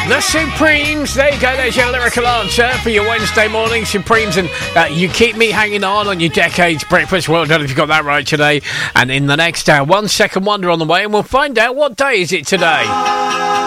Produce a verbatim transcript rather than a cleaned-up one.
The Supremes, there you go, there's your lyrical answer for your Wednesday morning, Supremes, and uh, You Keep Me Hanging On on your Decades Breakfast. Well done if you got that right today. And in the next hour, One Second Wonder on the way, and we'll find out what day is it today.